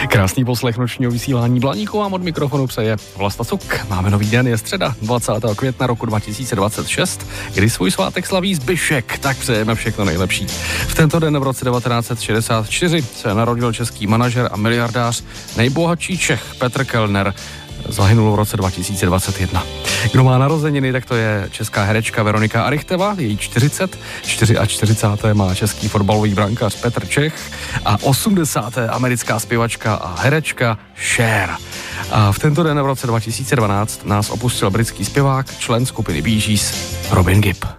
Krásný poslech nočního vysílání Blaníku vám od mikrofonu přeje Vlasta Cuk. Máme nový den, je středa 20. května roku 2026, kdy svůj svátek slaví Zbyšek, tak přejeme všechno nejlepší. V tento den v roce 1964 se narodil český manažer a miliardář, nejbohatší Čech Petr Kellner. Zahynul v roce 2021. Kdo má narozeniny, tak to je česká herečka Veronika Arichteva, její 44. má český fotbalový brankář Petr Čech a 80. americká zpěvačka a herečka Cher. A v tento den v roce 2012 nás opustil britský zpěvák, člen skupiny Bee Gees Robin Gibb.